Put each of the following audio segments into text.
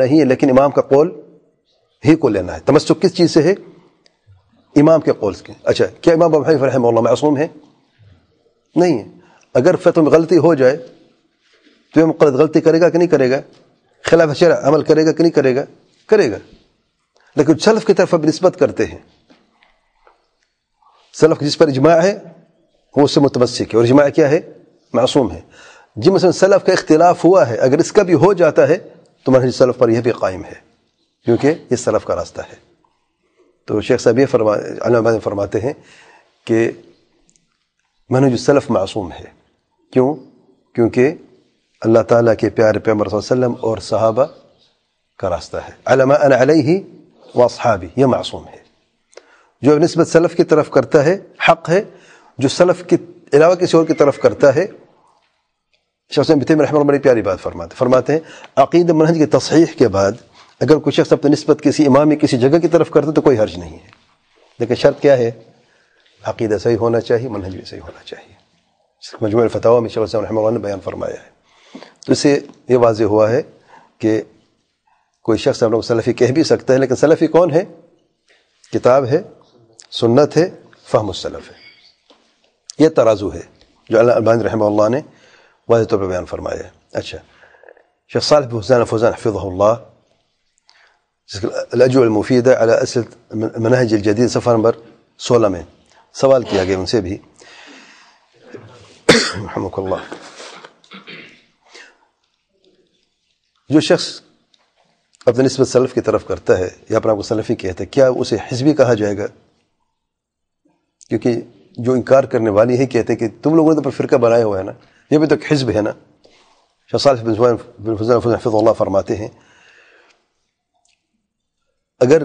نہیں ہے لیکن امام کا قول ہی کو لینا ہے. تمسک کس چیز سے ہے؟ امام کے قول سے. اچھا کیا امام ابو حنیفہ رحمہ اللہ معصوم ہے؟ نہیں ہے. اگر فتوی میں غلطی ہو جائے تو یہ مقلد غلطی کرے گا کہ نہیں کرے گا؟ خلاف شرع عمل کرے گا کہ نہیں کرے گا؟ کرے گا. لیکن سلف کی طرف اب نسبت کرتے ہیں. سلف جس پر اجماع ہے وہ اس سے متمسک ہے، اور اجماع کیا ہے؟ معصوم ہے. جی مثلا سلف کا اختلاف ہوا ہے، اگر اس کا بھی ہو جاتا ہے تو منہج سلف پر یہ بھی قائم ہے، کیونکہ یہ سلف کا راستہ ہے. تو شیخ صاحب یہ علماء فرماتے ہیں کہ منہج السلف معصوم ہے. کیوں؟ کیونکہ اللہ تعالیٰ کے پیارے پیغمبر صلی اللہ علیہ وسلم اور صحابہ کا راستہ ہے. علی ما انا علیہ واصحابی، یہ معصوم ہے. جو نسبت سلف کی طرف کرتا ہے حق ہے، جو سلف کے علاوہ کسی اور کی طرف کرتا ہے. شیخ ابن تیمیہ رحمہ اللہ بڑی پیاری بات فرماتے ہیں عقیدہ منہج کی تصحیح کے بعد اگر کوئی شخص اپنی نسبت کسی امام کسی جگہ کی طرف کرتا تو کوئی حرج نہیں ہے، لیکن شرط کیا ہے؟ عقیدہ صحیح ہونا چاہیے، منہج بھی صحیح ہونا چاہیے. مجموع الفتاوی میں شیخ الاسلام رحمہ اللہ نے بیان فرمایا ہے. تو اس سے یہ واضح ہوا ہے کہ کوئی شخص ہم لوگ سلفی کہہ بھی سکتا ہے، لیکن سلفی کون ہے؟ کتاب ہے، سنت ہے، فہم السلف ہے. یہ ترازو ہے جو علامہ البانی رحمہ اللہ نے واضح طور پر بیان فرمایا ہے. اچھا شیخ صالح بن فوزان حفظہ اللہ الأجوبة المفيدة على أسئلة المناهج الجديد صفحہ نمبر 16 میں سوال کیا گیا ان سے بھی رحمک اللہ. جو شخص اپنے نسبت سلف کی طرف کرتا ہے یا اپنا کو سلفی کہتا ہے، کیا اسے حزبی کہا جائے گا؟ کیونکہ جو انکار کرنے والی ہے کہتے ہیں کہ تم لوگوں نے تو فرقہ بنایا ہوا ہے نا، یہ بھی تو ایک حزب ہے نا. شیخ صالح بن فوزان حفظہ اللہ فرماتے ہیں اگر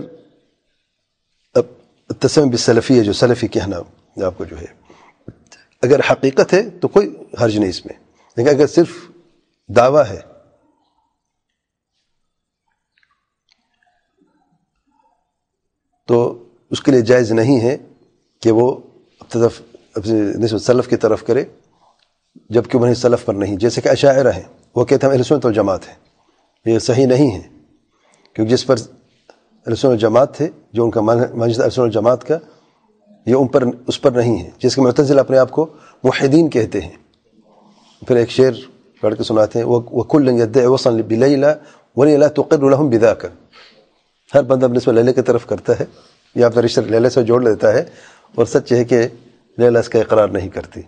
تسمی بالسلفیہ جو سلفی کہنا آپ کو جو ہے اگر حقیقت ہے تو کوئی حرج نہیں اس میں، لیکن اگر صرف دعویٰ ہے تو اس کے لیے جائز نہیں ہے کہ وہ اپنی نسبت سلف کی طرف کرے جبکہ وہ سلف پر نہیں. جیسے کہ اشاعرہ ہیں، وہ کہتے ہیں اہل سنت والجماعت ہے، یہ صحیح نہیں ہے کیونکہ جس پر اہل سنت والجماعت تھے، جو ان کا منہج اہل سنت والجماعت کا، یہ اس پر نہیں ہے. جس کے معتزلہ اپنے آپ کو موحدین کہتے ہیں. پھر ایک شعر پڑھ کے سناتے ہیں وَكُلًّا يَدَّعِي وَصًا بِلَيْلَى وَلَيْلَى لَا تُقِرُّ لَهُمْ بِذَاكَ. ہر بندہ اپنے لیلہ کی طرف کرتا ہے یا اپنا رشتہ لیلہ سے جوڑ لیتا ہے، اور سچ ہے کہ لیلہ اس کا اقرار نہیں کرتی.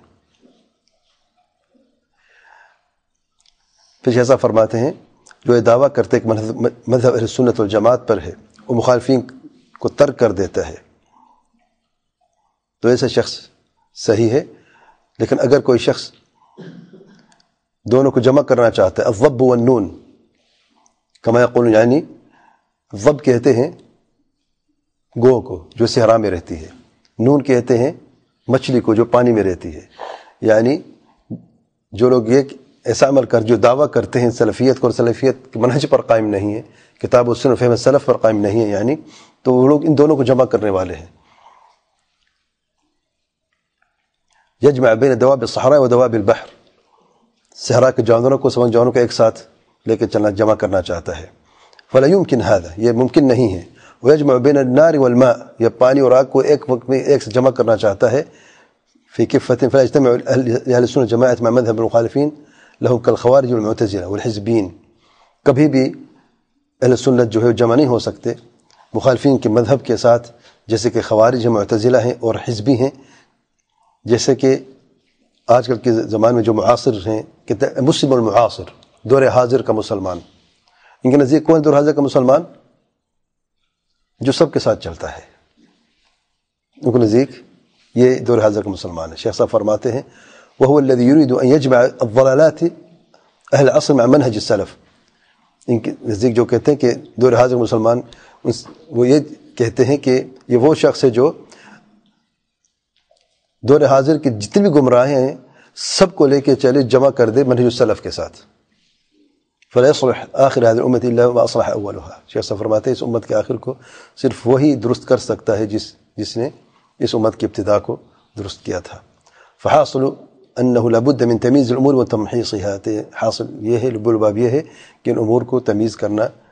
پھر ایسا فرماتے ہیں جو یہ دعویٰ کرتے ہیں کہ مذہب اہل سنت والجماعت پر ہے، وہ مخالفین کو ترک کر دیتا ہے، تو ایسا شخص صحیح ہے. لیکن اگر کوئی شخص دونوں کو جمع کرنا چاہتا ہے، الضب والنون کما یقولون، یعنی ضب کہتے ہیں گو کو جو صحرا میں رہتی ہے، نون کہتے ہیں مچھلی کو جو پانی میں رہتی ہے. یعنی جو لوگ یہ ایسا عمل جو دعویٰ کرتے ہیں سلفیت کو اور سلفیت کے منہج پر قائم نہیں ہے، کتاب و سنت فہم سلف پر قائم نہیں ہے، یعنی تو وہ لوگ ان دونوں کو جمع کرنے والے ہیں. یجمع بین دواب الصحراء و دواب البحر، صحرا کے جانوروں کو سمجھ جانوروں کو ایک ساتھ لے کے چلنا جمع کرنا چاہتا ہے. فلا يمكن هذا، یہ ممکن نہیں ہے. ويجمع بين النار والماء، یہ پانی اور آگ کو ایک وقت میں ایک سے جمع کرنا چاہتا ہے. في كفة فلا يجتمع أهل السنة جماعة مع مذهب المخالفين له كالخوارج والمعتزلة والحزبين. کبھی بھی اہل سنت جو ہے جمع نہیں ہو سکتے مخالفین کے مذہب کے ساتھ، جیسے کہ خوارج ہیں، معتزلہ ہیں اور حزبی ہیں. جیسے کہ آج کل کے زمانے میں جو معاصر ہیں، مسلم المعاصر، دور حاضر کا مسلمان، ان کے نزدیک کون دور حاضر کا مسلمان؟ جو سب کے ساتھ چلتا ہے، ان کے نزدیک یہ دور حاضر کا مسلمان ہے. شیخ صاحب فرماتے ہیں وهو الذي يريد ان يجمع الضلالات اهل العصر مع منهج السلف. ان کے نزدیک جو کہتے ہیں کہ دور حاضر مسلمان، وہ یہ کہتے ہیں کہ یہ وہ شخص ہے جو دور حاضر کی جتنی بھی گمراہیں ہیں سب کو لے کے چلے، جمع کر دے منہج السلف کے ساتھ. فلا يصلح آخر هذه الامه الا ما اصلح اولها. شیخ صاحب فرماتے ہیں اس امت کے آخر کو صرف وہی درست کر سکتا ہے جس نے اس امت کی ابتدا کو درست کیا تھا. فحاصل انه لابد من تمیز الامور و تمحیصها. حاصل یہ ہے، لب الباب یہ ہے کہ ان امور کو تمیز کرنا